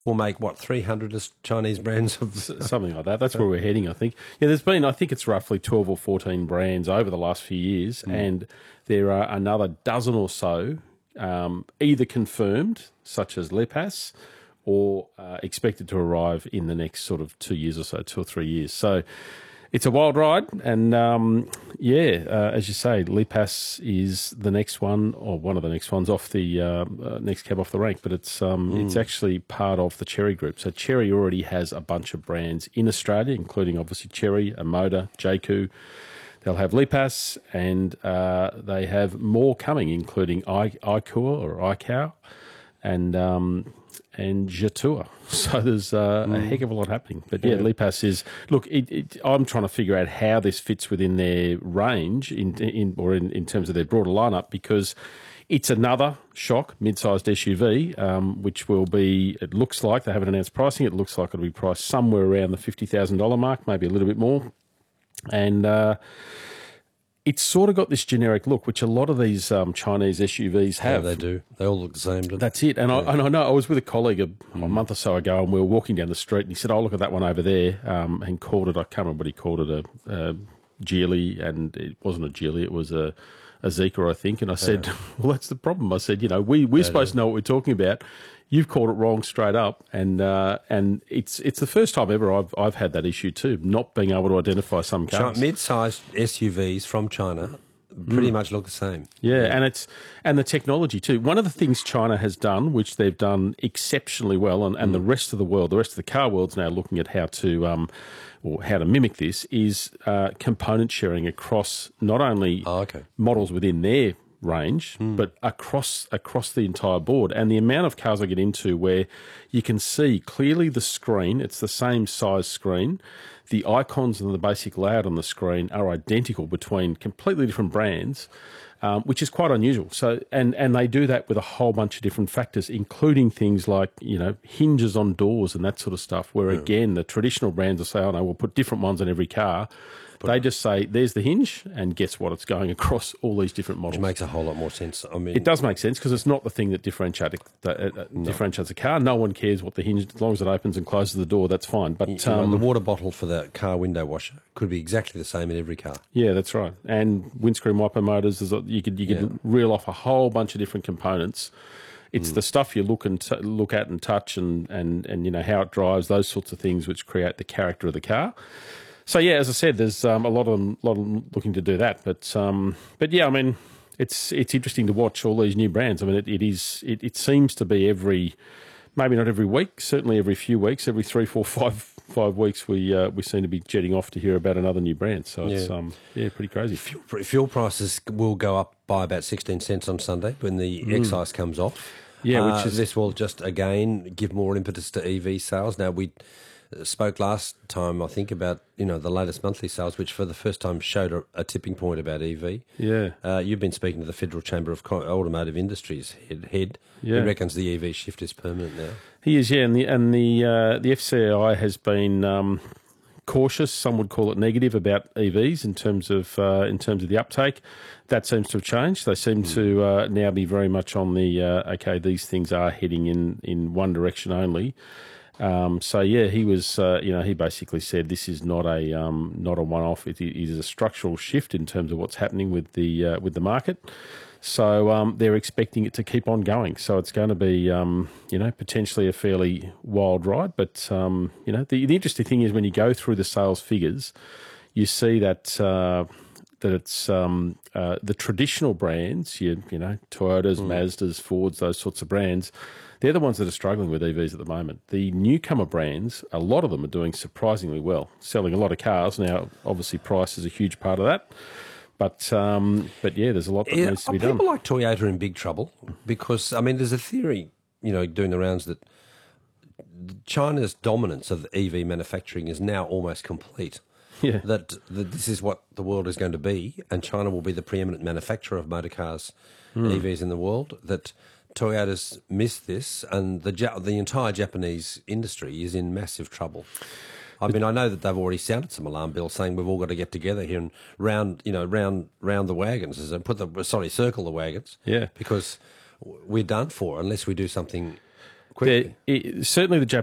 We'll make, what, 300 Chinese brands of... Something like that. That's where we're heading, I think. Yeah, I think it's roughly 12 or 14 brands over the last few years, and there are another dozen or so either confirmed, such as Lepas, or expected to arrive in the next sort of 2 years or so, 2 or 3 years. So it's a wild ride, and as you say, Lepas is the next one, or one of the next ones off the next cab off the rank. But it's actually part of the Cherry Group. So Cherry already has a bunch of brands in Australia, including obviously Cherry, Amoda, Jaku. They'll have Lepas, and they have more coming, including iCur or iCow, and Jatua. So there's a heck of a lot happening. But yeah, Lepas is... Look, I'm trying to figure out how this fits within their range in terms of their broader lineup, because it's another shock, mid-sized SUV, which will be... It looks like, they haven't announced pricing, it looks like it'll be priced somewhere around the $50,000 mark, maybe a little bit more. And it's sort of got this generic look, which a lot of these Chinese SUVs have. Yeah, they do. They all look the same. That's it. And I know I was with a colleague a month or so ago, and we were walking down the street, and he said, "Oh, look at that one over there," and called it. I can't remember what he called it, a Geely, and it wasn't a Geely. It was a Zeekr, I think. And I said, "Well, that's the problem." I said, we're supposed to know what we're talking about. You've called it wrong straight up, and it's the first time ever I've had that issue too, not being able to identify some cars. Mid-sized SUVs from China pretty much look the same. Yeah, and the technology too. One of the things China has done, which they've done exceptionally well, and the rest of the world, the rest of the car world's now looking at how to mimic this, is component sharing across not only models within their range, but across the entire board. And the amount of cars I get into where you can see clearly the screen, it's the same size screen, the icons and the basic layout on the screen are identical between completely different brands, which is quite unusual. So, and they do that with a whole bunch of different factors, including things like, hinges on doors and that sort of stuff, where again, the traditional brands will say, "Oh no, we'll put different ones on every car." They just say, "There's the hinge," and guess what? It's going across all these different models. Which makes a whole lot more sense. I mean, it does make sense, because it's not the thing that differentiates a car. No one cares what the hinge, as long as it opens and closes the door, that's fine. But the water bottle for the car window washer could be exactly the same in every car. Yeah, that's right. And windscreen wiper motors, you could reel off a whole bunch of different components. It's the stuff you look at and touch, and how it drives, those sorts of things, which create the character of the car. So yeah, as I said, there's a lot of them looking to do that. But yeah, I mean, it's interesting to watch all these new brands. I mean, it seems to be maybe not every week, certainly every few weeks, every 3, 4, 5 weeks, we seem to be jetting off to hear about another new brand. So it's pretty crazy. Fuel prices will go up by about 16 cents on Sunday when the excise comes off. Yeah, this will just again give more impetus to EV sales. Now we spoke last time, I think, about the latest monthly sales, which for the first time showed a tipping point about EV. Yeah, you've been speaking to the Federal Chamber of Automotive Industries head. Yeah. He reckons the EV shift is permanent now. He is, yeah, and the FCAI has been cautious. Some would call it negative about EVs in terms of the uptake. That seems to have changed. They seem to now be very much on the these things are heading in one direction only. So yeah, he was, he basically said this is not a one-off. It is a structural shift in terms of what's happening with the market. So they're expecting it to keep on going. So it's going to be, potentially a fairly wild ride. But the interesting thing is when you go through the sales figures, you see that it's the traditional brands, Toyotas, Mazdas, Fords, those sorts of brands. They're the ones that are struggling with EVs at the moment. The newcomer brands, a lot of them are doing surprisingly well, selling a lot of cars. Now, obviously, price is a huge part of that. But yeah, there's a lot that needs to be done. People like Toyota in big trouble because, I mean, there's a theory, doing the rounds that China's dominance of EV manufacturing is now almost complete. Yeah. That this is what the world is going to be, and China will be the preeminent manufacturer of motor cars, EVs in the world. That Toyota's missed this, and the entire Japanese industry is in massive trouble. I mean, I know that they've already sounded some alarm bells saying we've all got to get together here and round the wagons and circle the wagons. Yeah. Because we're done for unless we do something quickly. Certainly the